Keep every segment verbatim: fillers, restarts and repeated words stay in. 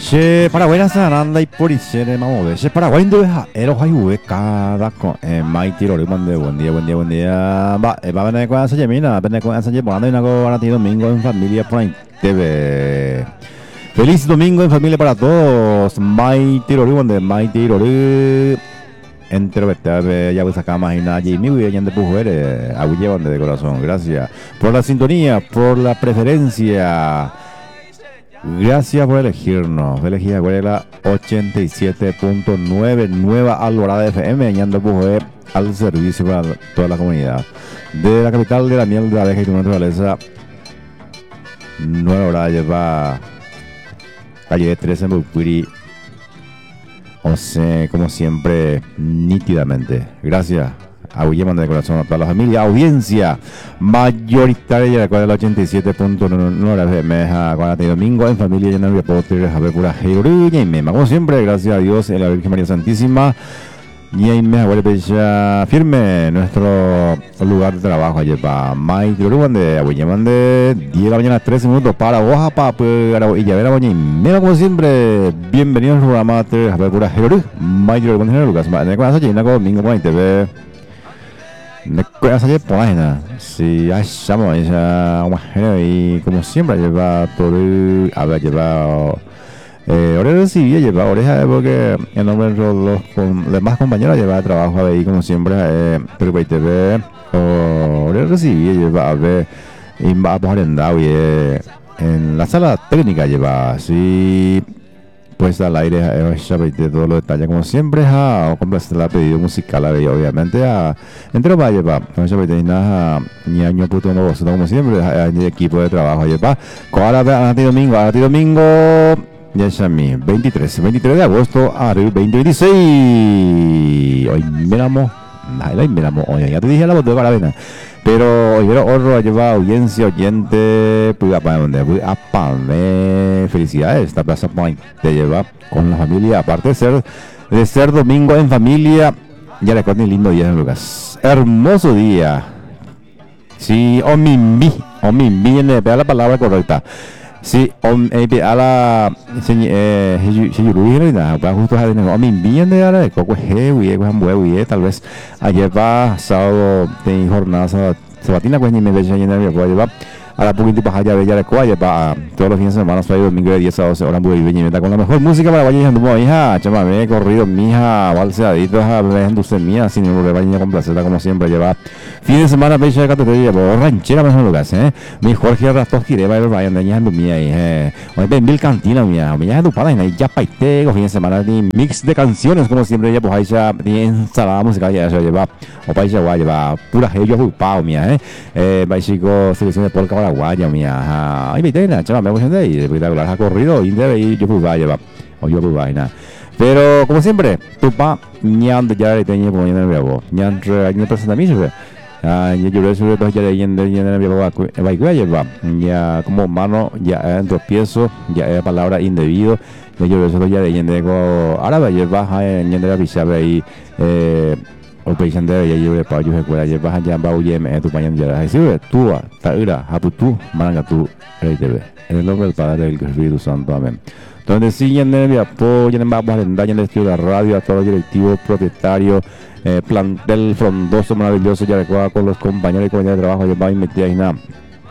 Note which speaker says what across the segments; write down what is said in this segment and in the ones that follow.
Speaker 1: Che, Paraguay Sananda y Poricere, vamos a ver. Che, Paraguay no es aero, hay hue, cada con Mai Tiro, mande buen día, buen día, buen día. Va, va a venir con esa Yemina, va a venir con esa Yemina, y una cosa domingo en familia por ahí. T V. Feliz domingo en familia para todos. Mai Tiro, mande Mai Tiro. Entero vete, ya voy a sacar más y nada. Y mi vida ya de pujuere, a llevan de corazón. Gracias por la sintonía, por la preferencia. Gracias por elegirnos. Elegí a la ochenta y siete punto nueve Nueva Alborada F M, añadiendo Pujue al servicio para toda la comunidad. De la capital de la miel de la abeja y tu naturaleza. Nueva Alborada lleva calle trece en Bupuri. O sea, como siempre, nítidamente. Gracias. A Guillermo de corazón a toda la familia, audiencia mayoritaria de la ochenta y siete punto nueve F M, cuarenta y domingo en familia llena de poder, a ver pura heroína y mema. Como siempre, gracias a Dios, en la Virgen María Santísima. Y ahí me vuelve ya firme nuestro lugar de trabajo allí para Mai Tiruruan de Abuyeman de diez de la mañana, trece minutos para Oaxaca, para y ya ver a Boñi. Mira, como siempre, bienvenidos al programa de Javier Pura Heroína. Mai Tiruruan de Lucas, en el cual se llena con domingo por T V. Me cuesta ayer por ahí, ¿no? Sí, ahí estamos, ella, y como siempre, lleva todo, a ver, lleva. Eh, ahora recibí, lleva oreja, porque en nombre de los, los demás compañeros lleva trabajo ahí, como siempre, eh, pero para T V, ahora recibí, lleva a ver, y va a poner en Dawi, eh, en la sala técnica, lleva así. Pues al aire, eh, ya veis todos los detalles, como siempre, a complacer la pedido musical, a ver, obviamente, a entero va a llevar, no se veis nada, ni año puto no vosotros, como siempre, el equipo de trabajo, lleva, ahora a domingo, ahora domingo, ya es a mí, veintitrés de agosto, a veinte veintiséis, hoy miramos, hoy miramos, hoy ya te dije la botella para la vena. Pero hoy quiero horror lleva audiencia, oyente, pues a donde voy a poner felicidades. Esta plaza point te lleva con la familia, aparte de ser de ser domingo en familia. Ya le cuento un lindo día, Lucas. Hermoso día. Sí, o mimbi, o mimbi, viene la palabra correcta. Sí, om, eh, a la eh, se yurui nada, para justo a o mimbi viene a la de coco he, güey, güey, tal vez ayer va sábado de jornada sabatina, pues ni me veía llena de llevar a la poquito para allá bella de coalle para todos los fines de semana, soy domingo de diez a doce horas, muy bien, con la mejor música para vaya yendo, hija, chamame, corrido, mija, balseadito, ven dulce mía, sin ningún vaya con placer, como siempre, lleva fin de semana, bella de categoría, por ranchera, más o menos, eh, mi Jorge Rastovski, de Bayer Ryan, de Ñando mía, eh, hoy ven mil cantinas mía, mía de tu padre, y ya paitego, fin de semana, ni mix de canciones, como siempre, ya pues ahí ya, bien ensalada musical, ya se lleva, o país ya lleva pura gello ocupado, mía, eh, eh, básico, selección de polka, guaya mía, ay, viste, chaval, me voy a entender, y espectacular, ha corrido, y debe ir, yo pues vaya, va, o yo pues vaya, pero como siempre, tu pa, ñando ya le tenía como ñando el viabo, ñando, ñando presenta a mí, ah, yo yo eso pues ya leyendo ñando el viabo, va, va, ya como mano, ya en tropiezo, ya es palabra indebido, yo yo eso ya leyendo, ahora va a llevar, ñando la pichaba ahí, eh, o paísan de ya lleve para yo recuerda llevas allá va huye me tu pañan ya así tú taira haputu maranga tu rey debe en el nombre del Padre del Espíritu Santo, amén. Donde siguen de apoyo en vamos a dar en el estudio de la radio a todos los directivos, propietarios, eh, plantel frondoso maravilloso ya recuerda con los compañeros y compañeras de trabajo ya va y metía y nada,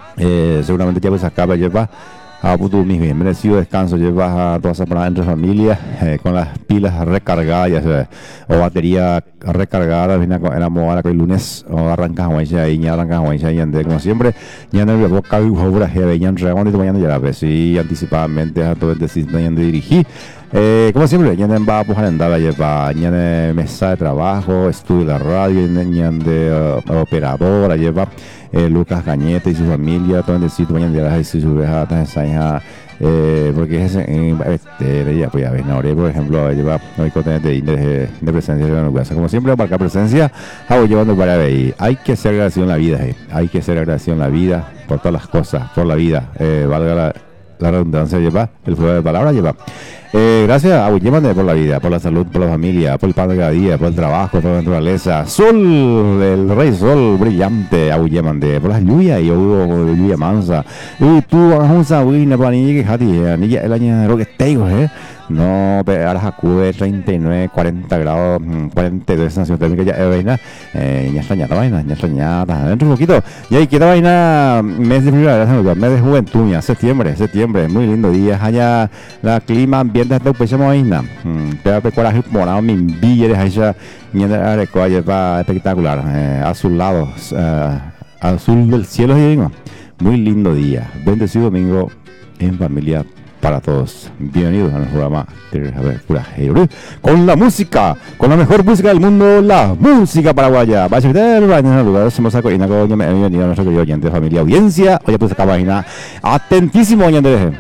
Speaker 1: eh, seguramente ya pues acaba lleva a puto mis bien merecido descanso, llevas a toda esa parada entre familias, eh, con las pilas recargadas, ya sea, o batería recargada, viene a la moda el lunes, o arrancas a ya y ya arrancas a ya y como siempre, ya en el boca y obras que venían regando y mañana ya la ves, y anticipadamente a todo el decisión de dirigir. Eh, como siempre, ya va a poner andar lleva ya de mesa de trabajo, estudio de la radio, ya de uh, operadora, lleva eh, Lucas Cañete y su familia, todo el decisión mañana ya y su oveja, esa hija, eh, porque es este, ya pues ya ven, ahora por ejemplo lleva hoy contenido de, de, de presencia en la casa, como siempre marcar presencia, hago llevando para ahí, hay que ser agradecido en la vida, eh. hay que ser agradecido en la vida por todas las cosas, por la vida, eh, valga la la redundancia lleva, el juego de palabras lleva. Eh, gracias a Willemande por la vida, por la salud, por la familia, por el pan de cada día, por el trabajo, por la naturaleza. Sol, el rey sol brillante, a Willemande, por las lluvias y hubo lluvia mansa. Y tú, vamos a ver, no ni que hati, ni el año que tengo, eh. No, pero ahora acude treinta y nueve, cuarenta grados, cuarenta y dos sensación térmica ya es vaina, eh, ya extrañada vaina, ya extrañada, dentro un poquito, y ahí queda vaina, mes de primavera, mes de juventud, ya, septiembre, septiembre, muy lindo día, allá la clima, ambiente, hasta un pecho vaina, pero pe coraje, morado, mi billetes, allá, mientras arecoa lleva espectacular, eh, azulado, eh, azul del cielo, digo, muy lindo día, bendecido domingo en familia para todos. Bienvenidos a nuestro programa de a ver, pura Heroes. Con la música, con la mejor música del mundo, la música paraguaya. Vaya a lugar, somos a Corina, coño, me bienvenido a nuestro querido oyente, familia, audiencia. Oye, pues esta página, atentísimo, oyente.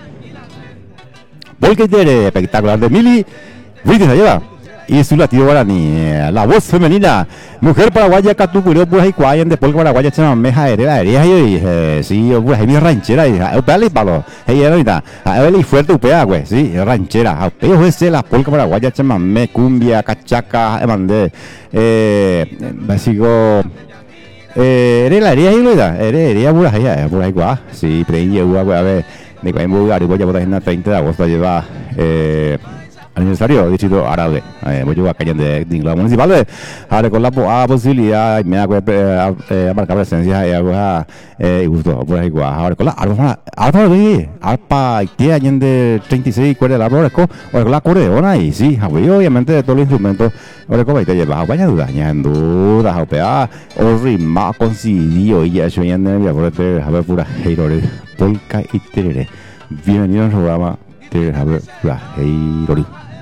Speaker 1: Porque tiene espectacular de Mili, Brito se lleva. Y su latido guaraní, la voz femenina, mujer paraguaya, catucuró, pues ahí cuayan, después paraguaya, chama, meja, hereda, hereda, y sí, pues ahí mi ranchera, y upea y palo, ahí era ahorita, ahí fuerte upea, güey, sí, ranchera, upea, ese, la polca paraguaya, chama, me, cumbia, cachaca, mandé, eh, básico, eh, era la hereda, y ahorita, hereda, por ahí, por ahí, guau, sí, pero ahí llegó, a ver, de cuál en Bulgaria, voy a botar en la treinta de agosto, lleva, eh, aniversario distrito árabe, eh, voy a llevar calle de Dingla municipal, ahora con la a posibilidad me hago a marcar presencia y hago a y gusto por ahí igual, ahora con la arpa arpa de arpa que hay en de treinta y seis cuerdas la arpa con ahora con la acordeona y sí, obviamente de todos los instrumentos, ahora como te lleva vaya duda, ya en duda, opea o rima coincidió y ya eso ya en el por este a ver pura Heroes, polka y terere. Bienvenido al programa de a ver pura Heroes.